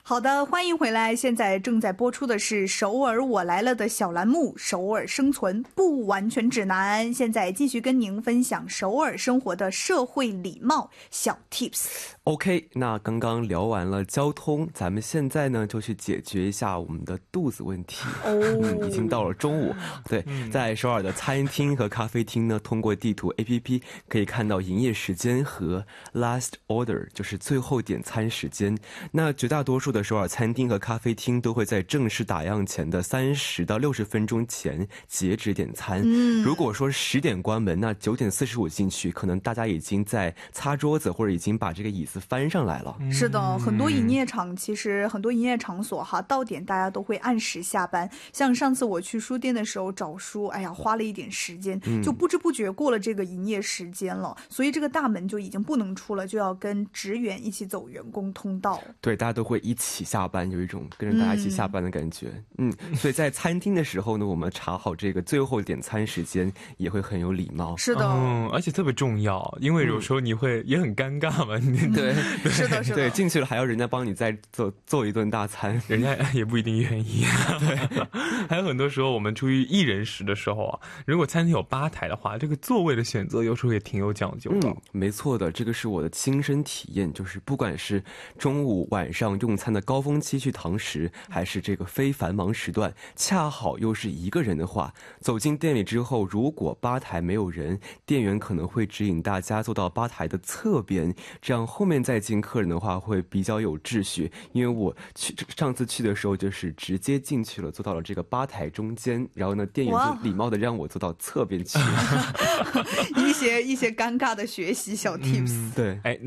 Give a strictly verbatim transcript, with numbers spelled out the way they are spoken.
好的，欢迎回来。现在正在播出的是首尔我来了的小栏目，首尔生存不完全指南。现在继续跟您分享首尔生活的社会礼貌小 tips。OK， 那刚刚聊完了交通，咱们现在呢就去解决一下我们的肚子问题。哦、嗯，已经到了中午。对，在首尔的餐厅和咖啡厅呢，通过地图 A P P 可以看到营业时间和 last order， 就是最后点餐时间。那绝大多数的首尔餐厅和咖啡厅都会在正式打烊前的三十到六十分钟前截止点餐。嗯，如果说十点关门，那九点四十五进去，可能大家已经在擦桌子或者已经把这个椅子翻上来了。 是的，很多营业场其实很多营业场所哈，到点大家都会按时下班。像上次我去书店的时候找书，哎呀，花了一点时间，就不知不觉过了这个营业时间了，嗯、所以这个大门就已经不能出了，就要跟职员一起走员工通道。 对，大家都会一起下班，有一种跟着大家一起下班的感觉。嗯, 嗯，所以在餐厅的时候呢，我们查好这个最后点餐时间也会很有礼貌。 是的， 嗯，而且特别重要，因为有时候你会、嗯、也很尴尬嘛。 对， 是的，是的， 对，进去了还要人家帮你再做做一顿大餐， 人家也不一定愿意。对，还有很多时候我们出于一人食的时候啊，如果餐厅有吧台的话，这个座位的选择有时候也挺有讲究的。 嗯，没错的，这个是我的亲身体验，就是不管是中午晚上用餐的高峰期去堂食，还是这个非繁忙时段，恰好又是一个人的话，走进店里之后，如果吧台没有人，店员可能会指引大家坐到吧台的侧边，这样后面再进客人的话会比较有秩序。因为我去上次去的时候就是直接进去了，坐到了这个吧台中间，然后呢店员就礼貌的让我坐到侧边去。 一些一些尴尬的学习小 tips、 嗯、对， 哎